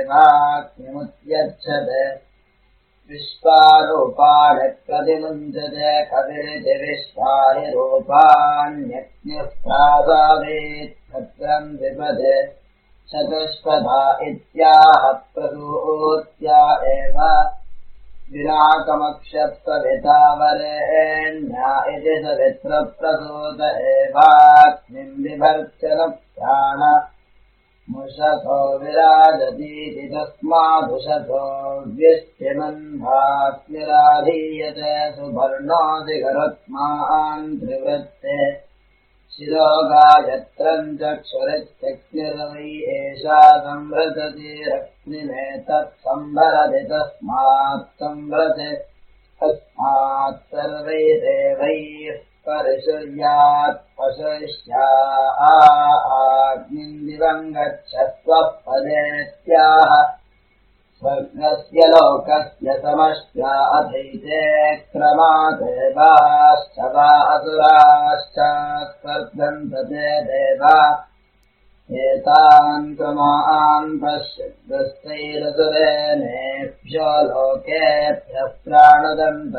वाक्यमुत्यच्छते विश्वारूपाणि प्रतिमुञ्चते कविरिति विश्वानि रूपाण्यग्निस्त्रासावेत् भद्रम् विपदे चतुष्पदा इत्याह प्रसूत्या एव विनाकमक्षत्सविता वरेण्या इति सवित्रप्रसूत एवाग्निम् बिभर्त्य प्राण मुषसो विराजतीति तस्मादुषसो व्यष्टिमन्धाग्निराधीयते सुपर्णोऽधिगरुत्मान् त्रिवृत्ते शिरो गायत्रम् चक्षुरित्यग्निर्वै एषा संवृततिरग्निमेतत् संभरति तस्मात् संवृते तस्मात् सर्वैरेवैः परिशुर्यात् पशुष्या आग्निन्दिवम् गच्छस्व पदेत्याह स्वर्गस्य लोकस्य समष्ट्या अधैते क्रमादेवाश्च वा असुराश्च स्पर्धन्ते देवा एतान् क्रमान् पश्यद्दस्तैरसुरेणेभ्यो लोकेभ्यः प्राणदन्त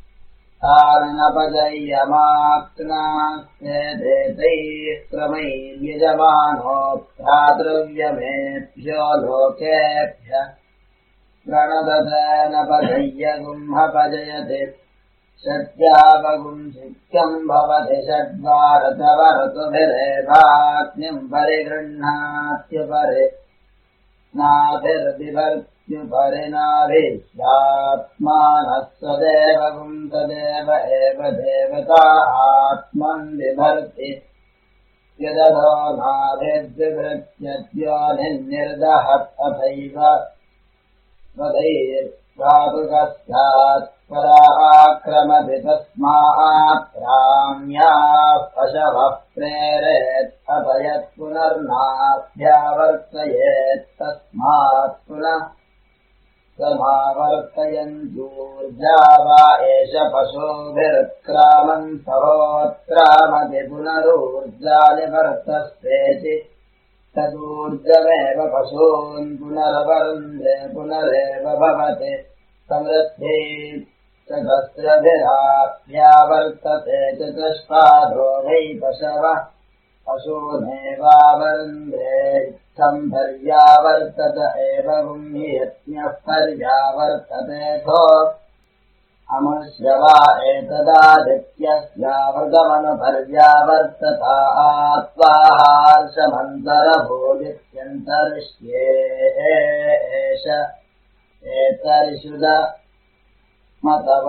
तानपजय्यमाक्नास्ते देतैः क्रमैर्यजमानो भ्रातृव्यमेभ्यो लोकेभ्यः प्रणदनपजय्य गुम्हपजयति षड्यावगुंसिक्यम् भवति षड्वारतवऋतुभिरेवाग्निम् परिगृह्णात्युपरि नाभिर्बिभर्त्युपरिनाभिह्यात्मानः सदेवगुम् तदेव एव देवता आत्मन् बिभर्ति यदधो नाभिर्बिभृत्यद्योनिर्दहत् अथैव वदैर्वातुकस्यात् पराक्रमति तस्मात् राम्याः पशवः प्रेरेत् अपयत् पुनर्नाभ्यावर्तयेत् तस्मात् पुनः समावर्तयन्त्यूर्जा वा एष पशुभिर्क्रामन् सहोत्क्रामति पुनरूर्जा निवर्तस्तेति तदूर्जमेव पशून् पुनरवरुन्धे पुनरेव भवति समृद्धि सहस्रभिराभ्यावर्तते चतुष्पादो वै पशवः पशूनेवावरुन्धे सम्पर्यावर्तत एव भूमि यज्ञः पर्यावर्ततेऽथो अमुष्यवा एतदादित्यस्यावृतमनुपर्यावर्तता आत्वाहार्षमन्तरभूदित्यन्तरिष्ये एष एतरिषुद मतव